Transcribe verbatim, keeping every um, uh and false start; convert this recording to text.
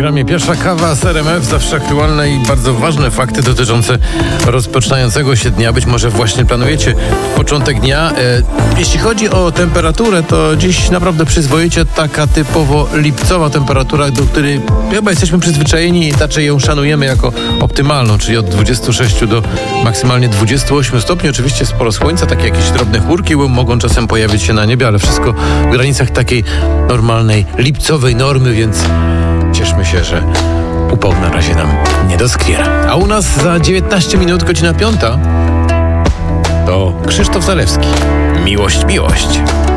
programie Pierwsza Kawa z R M F. Zawsze aktualne i bardzo ważne fakty dotyczące rozpoczynającego się dnia. Być może właśnie planujecie początek dnia. E, jeśli chodzi o temperaturę, to dziś naprawdę przyzwoicie, taka typowo lipcowa temperatura, do której chyba jesteśmy przyzwyczajeni i raczej ją szanujemy jako optymalną, czyli od dwudziestu sześciu do maksymalnie dwudziestu ośmiu stopni. Oczywiście sporo słońca, takie jakieś drobne chmurki mogą czasem pojawić się na niebie, ale wszystko w granicach takiej normalnej, lipcowej normy, więc cieszmy się, że upał na razie nam nie doskwiera. A u nas za dziewiętnaście minut, godzina piąta, to Krzysztof Zalewski. Miłość, miłość.